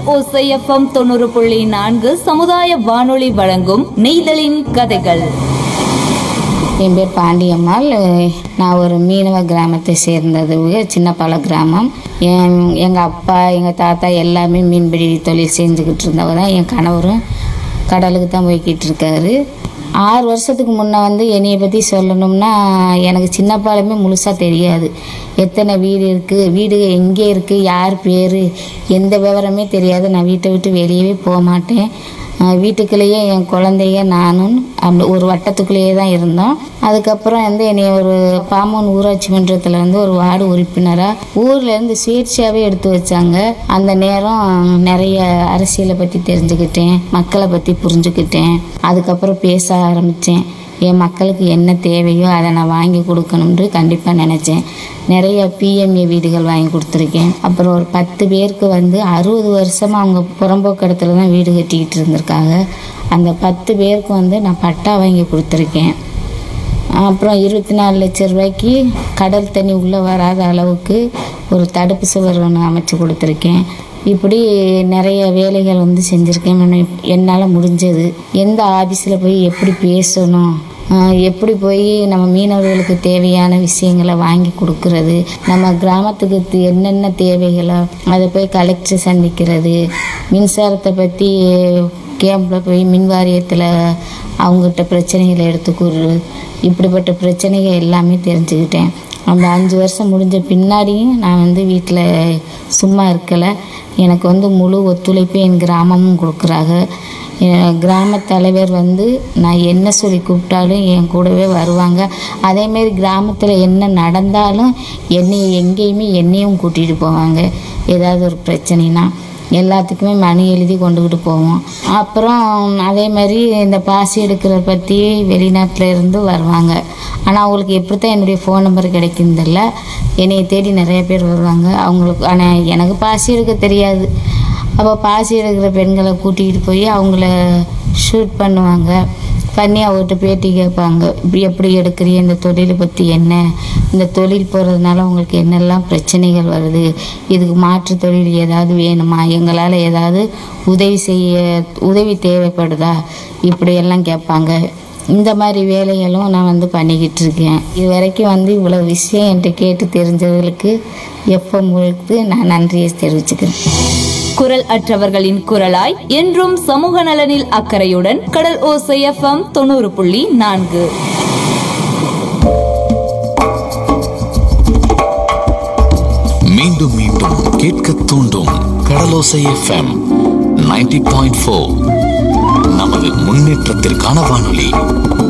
ஓசை எஃப்எம் 90.4 சமுதாய வானொலி வழங்கும் நெய்தலின் கதைகள். என் பேர் பாண்டியம்மாள். நான் ஒரு மீனவ கிராமத்தை சேர்ந்தது, சின்னப்பால கிராமம். எங்கள் அப்பா எங்கள் தாத்தா எல்லாமே மீன்பிடி தொழில் செஞ்சுக்கிட்டு இருந்தவங்க தான். என் கணவரும் கடலுக்கு தான் போய்கிட்டு இருக்காரு. 6 வருஷத்துக்கு முன்னே என்னையை பற்றி சொல்லணும்னா, எனக்கு சின்னப்பாலுமே முழுசாக தெரியாது. எத்தனை வீடு இருக்குது, வீடு எங்கே இருக்குது, யார் பேர், எந்த விவரமே தெரியாது. நான் வீட்டை விட்டு வெளியவே போக மாட்டேன். வீட்டுக்குள்ளேயே என் குழந்தைய நானும் அப்படி ஒரு வட்டத்துக்குள்ளேயே தான் இருந்தோம். அதுக்கப்புறம் என்னை ஒரு பாமூன் ஊராட்சி மன்றத்தில் ஒரு வார்டு உறுப்பினராக ஊர்லேருந்து சுயேட்சையாகவே எடுத்து வச்சாங்க. அந்த நேரம் நிறைய அரசியலை பற்றி தெரிஞ்சுக்கிட்டேன், மக்களை பற்றி புரிஞ்சுக்கிட்டேன். அதுக்கப்புறம் பேச ஆரம்பித்தேன். என் மக்களுக்கு என்ன தேவையோ அதை நான் வாங்கி கொடுக்கணும்னு கண்டிப்பாக நினச்சேன். நிறைய பிஎம்ஏ வீடுகள் வாங்கி கொடுத்துருக்கேன். அப்புறம் ஒரு 10 பேருக்கு 60 வருஷமாக அவங்க புறம்போக்கு இடத்துல தான் வீடு கட்டிக்கிட்டு இருந்திருக்காங்க. அந்த 10 பேருக்கு நான் பட்டா வாங்கி கொடுத்துருக்கேன். அப்புறம் 24 லட்சம் ரூபாய்க்கு கடல் தண்ணி உள்ளே வராத அளவுக்கு ஒரு தடுப்பு சுவர் ஒன்று அமைச்சு கொடுத்துருக்கேன். இப்படி நிறைய வேலைகள் செஞ்சுருக்கேன். என்னால் முடிஞ்சது. எந்த ஆஃபீஸில் போய் எப்படி பேசணும், எப்படி போய் நம்ம மீனவர்களுக்கு தேவையான விஷயங்களை வாங்கி கொடுக்கறது, நம்ம கிராமத்துக்கு என்னென்ன தேவைகளோ அதை போய் கலெக்டர் சந்திக்கிறது, மின்சாரத்தை பற்றி கேம்பில் போய் மின் வாரியத்தில் அவங்ககிட்ட பிரச்சனைகளை எடுத்துக்கூடுறது, இப்படிப்பட்ட பிரச்சனைகள் எல்லாமே தெரிஞ்சுக்கிட்டேன். அந்த 5 வருஷம் முடிஞ்ச பின்னாடியும் நான் வீட்டில் சும்மா இருக்கலை. எனக்கு முழு ஒத்துழைப்பு என் கிராமமும் கொடுக்குறாங்க. கிராம தலைவர் நான் என்ன சொல்லி கூப்பிட்டாலும் என் கூடவே வருவாங்க. அதேமாரி கிராமத்தில் என்ன நடந்தாலும் எங்கேயுமே என்னையும் கூட்டிகிட்டு போவாங்க. ஏதாவது ஒரு பிரச்சனைனா எல்லாத்துக்குமே மனு எழுதி கொண்டுக்கிட்டு போவோம். அப்புறம் அதே மாதிரி இந்த பாசி எடுக்கிற பற்றி வெளிநாட்டில் இருந்து வருவாங்க. ஆனால் அவங்களுக்கு எப்படி தான் என்னுடைய ஃபோன் நம்பர் கிடைக்குதில்ல. என்னையை தேடி நிறைய பேர் வருவாங்க. அவங்களுக்கு ஆனால் எனக்கு பாசி எடுக்க தெரியாது. அப்போ பாசி எடுக்கிற பெண்களை கூட்டிகிட்டு போய் அவங்கள ஷூட் பண்ணி அவர்கிட்ட பேட்டி கேட்பாங்க. எப்படி எடுக்கிறீ, இந்த தொழிலை பற்றி என்ன, இந்த தொழில் போகிறதுனால உங்களுக்கு என்னெல்லாம் பிரச்சனைகள் வருது, இதுக்கு மாற்று தொழில் ஏதாவது வேணுமா, எங்களால் ஏதாவது உதவி தேவைப்படுதா, இப்படியெல்லாம் கேட்பாங்க. இந்த மாதிரி வேலைகளும் நான் பண்ணிக்கிட்டு இருக்கேன். இது வரைக்கும் இவ்வளோ விஷயம் என்கிட்ட கேட்டு தெரிஞ்சவர்களுக்கு எப்போ நான் நன்றியை தெரிவிச்சுக்கிறேன். குரல் அற்றவர்களின் குரலாய் என்றும் சமூக நலனில் அக்கறையுடன் கடல் ஓசை எஃப்எம் 90.4. மீண்டும் மீண்டும் கேட்க தூண்டும் கடலோசை எஃப்எம் 90.4. நமது முன்னேற்றத்திற்கான வானொலி.